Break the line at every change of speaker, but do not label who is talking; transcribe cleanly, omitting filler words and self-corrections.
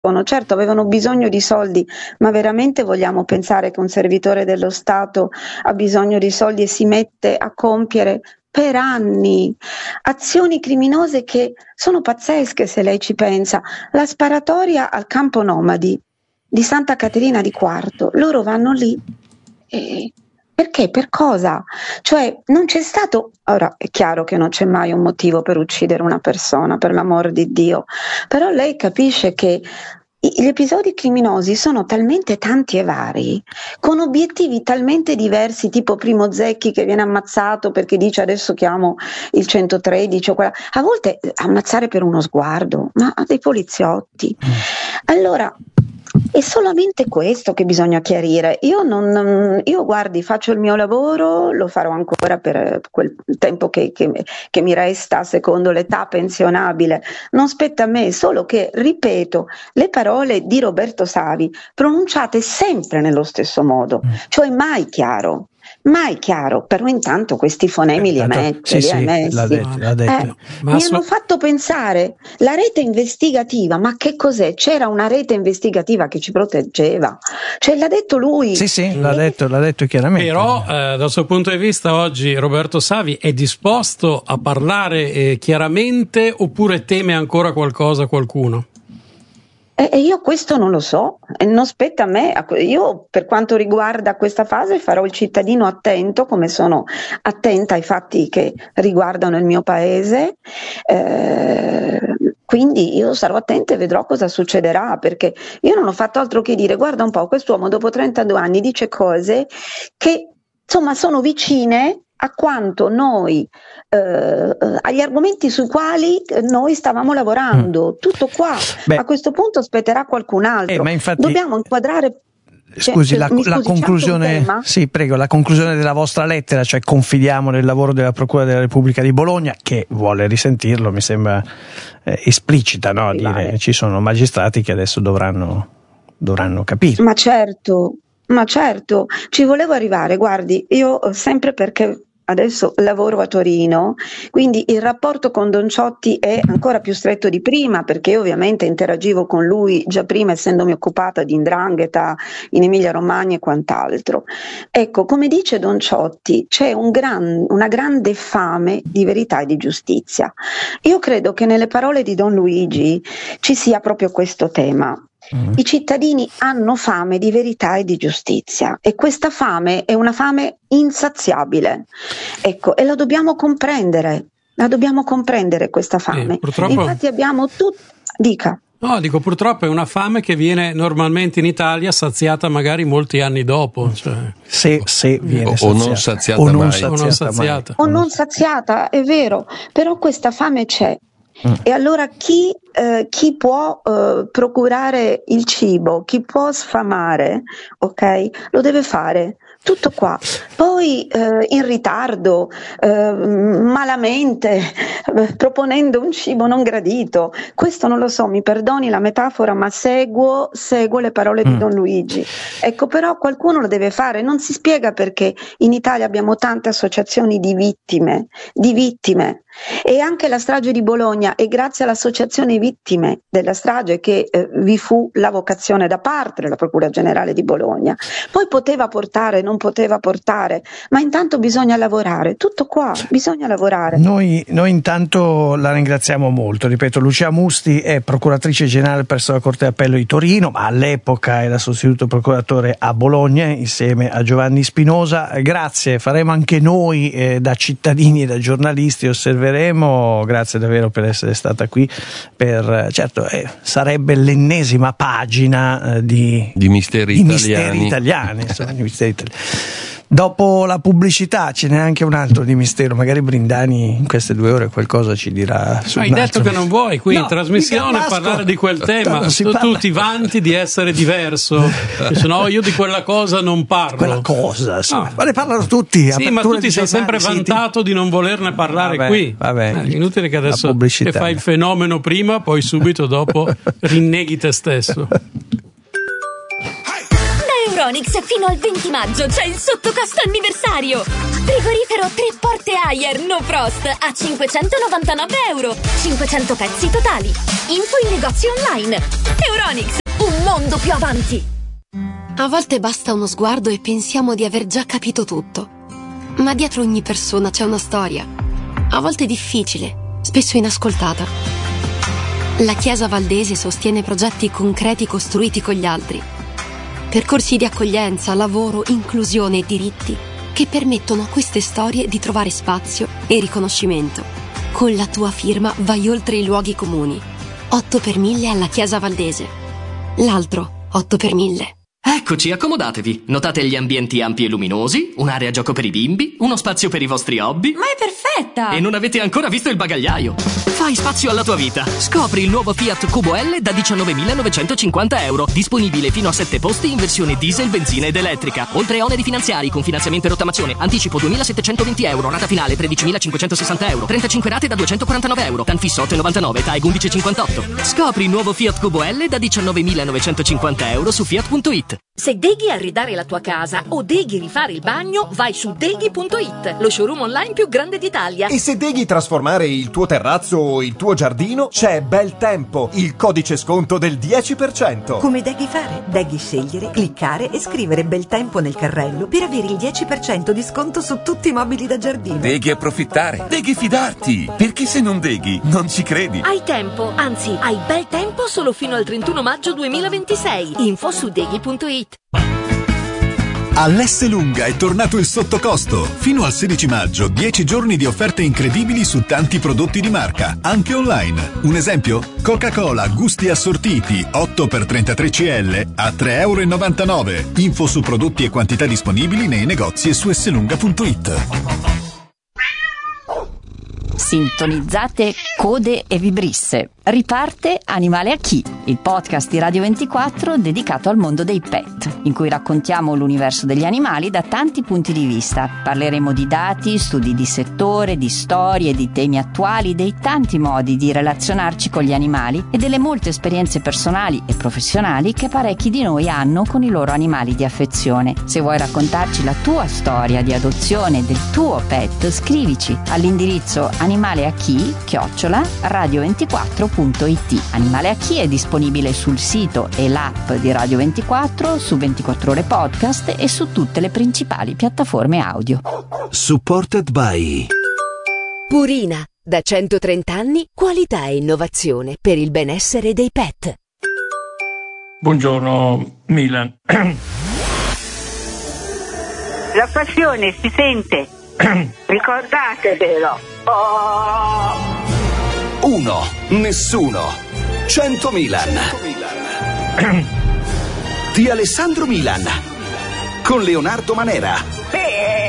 Certo, avevano bisogno di soldi, ma veramente vogliamo pensare che un servitore dello Stato ha bisogno di soldi e si mette a compiere per anni azioni criminose che sono pazzesche se lei ci pensa? La sparatoria al campo nomadi di Santa Caterina di Quarto, loro vanno lì e perché? Per cosa? Cioè non c'è stato, ora è chiaro che non c'è mai un motivo per uccidere una persona, per l'amor di Dio, però lei capisce che gli episodi criminosi sono talmente tanti e vari, con obiettivi talmente diversi, tipo Primo Zecchi che viene ammazzato perché dice adesso chiamo il 113 o quella. A volte ammazzare per uno sguardo, ma dei poliziotti. Allora, è solamente questo che bisogna chiarire. Io guardi, faccio il mio lavoro, lo farò ancora per quel tempo che mi resta secondo l'età pensionabile. Non spetta a me, solo che, ripeto, le parole di Roberto Savi pronunciate sempre nello stesso modo, cioè mai chiaro. Mai chiaro, però intanto questi fonemi li ha messi.
L'ha detto.
Mi hanno fatto pensare, la rete investigativa, ma che cos'è? C'era una rete investigativa che ci proteggeva, cioè l'ha detto lui.
Sì, l'ha detto chiaramente.
Però dal suo punto di vista oggi Roberto Savi è disposto a parlare chiaramente oppure teme ancora qualcuno?
E io questo non lo so, non spetta a me. Io per quanto riguarda questa fase farò il cittadino attento, come sono attenta ai fatti che riguardano il mio paese, quindi io sarò attenta e vedrò cosa succederà, perché io non ho fatto altro che dire, guarda un po', quest'uomo dopo 32 anni dice cose che insomma sono vicine a quanto noi, agli argomenti sui quali noi stavamo lavorando. Tutto qua. A questo punto spetterà qualcun altro.
Ma infatti,
dobbiamo inquadrare.
Scusi, la conclusione, sì, prego, la conclusione della vostra lettera, cioè confidiamo nel lavoro della Procura della Repubblica di Bologna, che vuole risentirlo, mi sembra esplicita, no? Dire ci sono magistrati che adesso dovranno capire.
Ma certo, ci volevo arrivare, guardi, io sempre perché adesso lavoro a Torino, quindi il rapporto con Don Ciotti è ancora più stretto di prima, perché io ovviamente interagivo con lui già prima, essendomi occupata di 'ndrangheta in Emilia Romagna e quant'altro. Ecco, come dice Don Ciotti, c'è una grande fame di verità e di giustizia. Io credo che nelle parole di Don Luigi ci sia proprio questo tema. I cittadini hanno fame di verità e di giustizia e questa fame è una fame insaziabile, ecco, e la dobbiamo comprendere questa fame. Infatti abbiamo dica.
No, dico, purtroppo è una fame che viene normalmente in Italia saziata magari molti anni dopo. Cioè,
se viene
o non saziata mai.
O non saziata, è vero, però questa fame c'è. E allora chi può procurare il cibo, chi può sfamare, ok, lo deve fare. Tutto qua. Poi in ritardo, malamente, proponendo un cibo non gradito. Questo non lo so, mi perdoni la metafora, ma seguo le parole di Don Luigi. Ecco, però qualcuno lo deve fare. Non si spiega perché in Italia abbiamo tante associazioni di vittime. E anche la strage di Bologna è grazie all'associazione vittime della strage che vi fu la vocazione da parte della Procura Generale di Bologna. Poi poteva portare, non poteva portare, ma intanto bisogna lavorare, tutto qua, bisogna lavorare.
Noi intanto la ringraziamo molto, ripeto, Lucia Musti è procuratrice generale presso la Corte d'Appello di Torino, ma all'epoca era sostituto procuratore a Bologna insieme a Giovanni Spinosa. Grazie, faremo anche noi da cittadini e da giornalisti, osserveremo, grazie davvero per essere stata qui, certo sarebbe l'ennesima pagina di misteri italiani. Dopo la pubblicità ce n'è anche un altro di mistero, magari Brindani in queste 2 ore qualcosa ci dirà.
Hai detto che non vuoi qui in trasmissione parlare di quel tema, tu ti vanti di essere diverso, se no io di quella cosa non parlo.
Quella cosa, sì. Ma ne parlano tutti.
Sì, ma tu ti sei sempre vantato di non volerne parlare qui.
Vabbè,
inutile che adesso che fai il fenomeno prima, poi subito dopo rinneghi te stesso.
Euronics fino al 20 maggio c'è il sottocosto anniversario. Frigorifero 3 porte Haier No Frost a €599. 500 pezzi totali. Info in negozio online. Euronics, un mondo più avanti.
A volte basta uno sguardo e pensiamo di aver già capito tutto. Ma dietro ogni persona c'è una storia. A volte difficile, spesso inascoltata. La Chiesa Valdese sostiene progetti concreti costruiti con gli altri. Percorsi di accoglienza, lavoro, inclusione e diritti che permettono a queste storie di trovare spazio e riconoscimento. Con la tua firma vai oltre i luoghi comuni. 8 per 1000 alla Chiesa Valdese. L'altro 8 per 1000.
Eccoci, accomodatevi. Notate gli ambienti ampi e luminosi, un'area gioco per i bimbi, uno spazio per i vostri hobby.
Ma è perfetta!
E non avete ancora visto il bagagliaio. Fai spazio alla tua vita. Scopri il nuovo Fiat Cubo L da €19.950. Disponibile fino a 7 posti in versione diesel, benzina ed elettrica. Oltre a oneri finanziari con finanziamento e rottamazione. Anticipo €2.720, rata finale €13.560. 35 rate da €249. TAN fisso €8,99, TAEG 11,58. Scopri il nuovo Fiat Cubo L da €19.950 su Fiat.it.
Se deghi arredare la tua casa o deghi rifare il bagno, vai su deghi.it, lo showroom online più grande d'Italia.
E se deghi trasformare il tuo terrazzo o il tuo giardino, c'è Bel Tempo, il codice sconto del 10%.
Come deghi fare? Deghi scegliere, cliccare e scrivere Bel Tempo nel carrello per avere il 10% di sconto su tutti i mobili da giardino.
Deghi approfittare, deghi fidarti, perché se non deghi non ci credi.
Hai tempo, anzi hai bel tempo solo fino al 31 maggio 2026. Info su deghi.it.
All'Esselunga è tornato il sottocosto. Fino al 16 maggio, 10 giorni di offerte incredibili su tanti prodotti di marca, anche online. Un esempio? Coca-Cola gusti assortiti 8 x 33 CL a €3,99. Info su prodotti e quantità disponibili nei negozi e su esselunga.it.
Sintonizzate Code e Vibrisse. Riparte Animale a chi? Il podcast di Radio 24 dedicato al mondo dei pet, in cui raccontiamo l'universo degli animali da tanti punti di vista. Parleremo di dati, studi di settore, di storie, di temi attuali, dei tanti modi di relazionarci con gli animali e delle molte esperienze personali e professionali che parecchi di noi hanno con i loro animali di affezione. Se vuoi raccontarci la tua storia di adozione del tuo pet, scrivici all'indirizzo animaleachi@radio24.it. Animale a chi è disponibile sul sito e l'app di Radio 24, su 24 Ore Podcast e su tutte le principali piattaforme audio.
Supported by
Purina, da 130 anni, qualità e innovazione per il benessere dei pet.
Buongiorno Milan.
La passione si sente. Ricordatevelo.
1, nessuno. 100 Milan. Di Alessandro Milan. Con Leonardo Manera.